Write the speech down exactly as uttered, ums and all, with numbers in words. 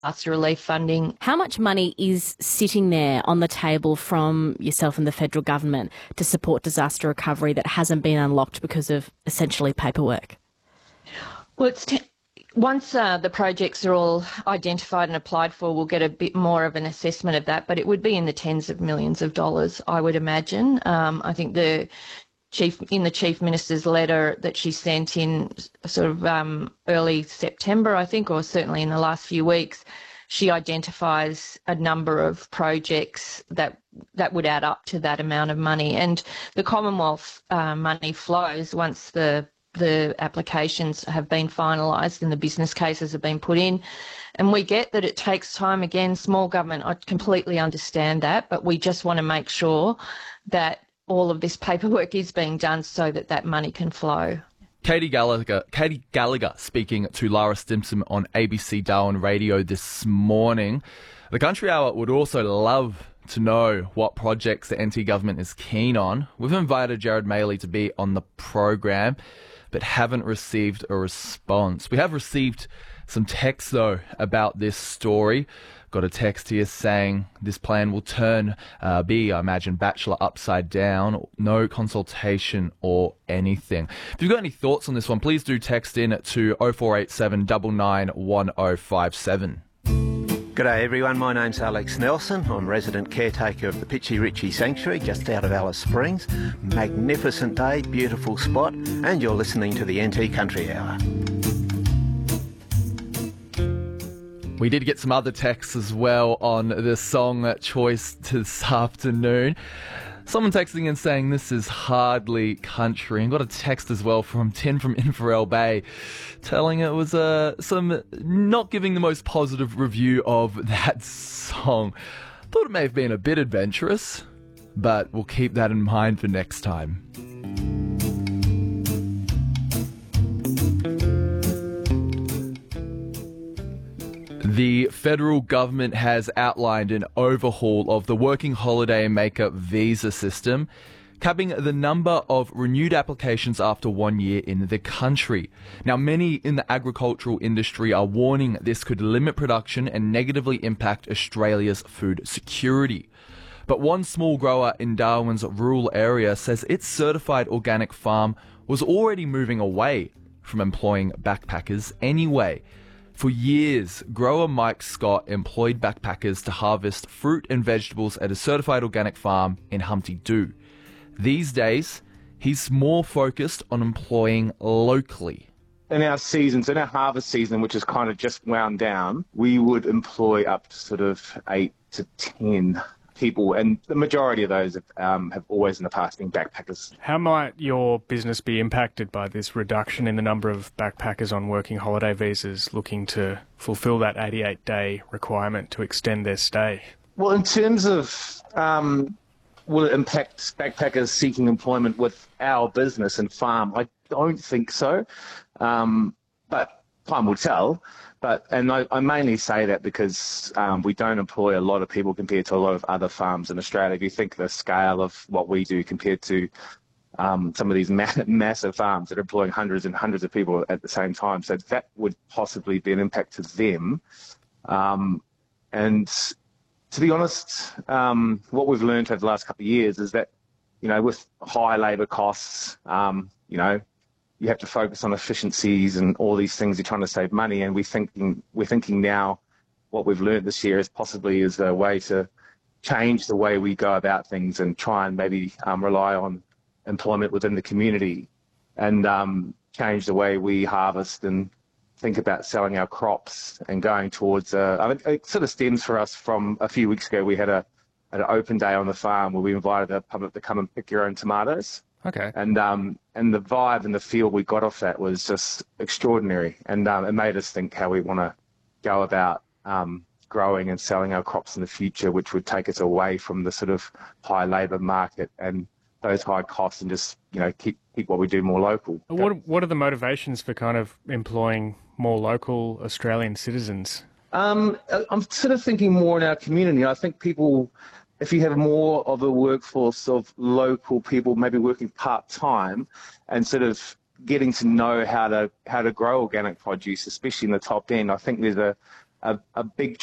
disaster relief funding. How much money is sitting there on the table from yourself and the federal government to support disaster recovery that hasn't been unlocked because of essentially paperwork? Well, it's t- once uh, the projects are all identified and applied for, we'll get a bit more of an assessment of that, but it would be in the tens of millions of dollars, I would imagine. Um, I think the chief in the Chief Minister's letter that she sent in sort of um, early September, I think, or certainly in the last few weeks, she identifies a number of projects that that would add up to that amount of money. And the Commonwealth uh, money flows once the the applications have been finalised and the business cases have been put in. And we get that it takes time. Again, small government, I completely understand that, but we just want to make sure that all of this paperwork is being done so that that money can flow. Katie Gallagher, Katie Gallagher speaking to Lara Stimson on A B C Darwin Radio this morning. The Country Hour would also love to know what projects the N T government is keen on. We've invited Jared Maley to be on the program, but haven't received a response. We have received some text, though, about this story. Got a text here saying this plan will turn, uh, be, I imagine, Bachelor upside down. No consultation or anything. If you've got any thoughts on this one, please do text in to oh four eight seven, nine nine one oh five seven. G'day everyone, my name's Alex Nelson. I'm resident caretaker of the Pitchy Ritchie Sanctuary just out of Alice Springs. Magnificent day, beautiful spot, and you're listening to the N T Country Hour. We did get some other texts as well on the song choice this afternoon. Someone texting in saying this is hardly country, and got a text as well from Tin from Inverell Bay telling it was uh, some not giving the most positive review of that song. Thought it may have been a bit adventurous, but we'll keep that in mind for next time. The federal government has outlined an overhaul of the Working Holiday Maker visa system, capping the number of renewed applications after one year in the country. Now, many in the agricultural industry are warning this could limit production and negatively impact Australia's food security. But one small grower in Darwin's rural area says its certified organic farm was already moving away from employing backpackers anyway. For years, grower Mike Scott employed backpackers to harvest fruit and vegetables at a certified organic farm in Humpty Doo. These days, he's more focused on employing locally. In our seasons, in our harvest season, which is kind of just wound down, we would employ up to sort of eight to ten people, and the majority of those have, um, have always in the past been backpackers. How might your business be impacted by this reduction in the number of backpackers on working holiday visas looking to fulfil that eighty-eight day requirement to extend their stay? Well, in terms of um, will it impact backpackers seeking employment with our business and farm, I don't think so, um, but time will tell. But and I, I mainly say that because um, we don't employ a lot of people compared to a lot of other farms in Australia. If you think the scale of what we do compared to um, some of these ma- massive farms that are employing hundreds and hundreds of people at the same time, so that would possibly be an impact to them. Um, and to be honest, um, what we've learned over the last couple of years is that, you know, with high labour costs, um, you know, you have to focus on efficiencies and all these things. You're trying to save money, and we're thinking we're thinking now what we've learned this year is possibly is a way to change the way we go about things and try and maybe um, rely on employment within the community and um, change the way we harvest and think about selling our crops and going towards. Uh, I mean, it sort of stems for us from a few weeks ago. We had a an open day on the farm where we invited the public to come and pick your own tomatoes. Okay. And um, and the vibe and the feel we got off that was just extraordinary. And um, it made us think how we want to go about um, growing and selling our crops in the future, which would take us away from the sort of high labour market and those high costs and just, you know, keep keep what we do more local. What What are the motivations for kind of employing more local Australian citizens? Um, I'm sort of thinking more in our community. I think people, if you have more of a workforce of local people maybe working part-time and sort of getting to know how to how to grow organic produce, especially in the top end, I think there's a a, a big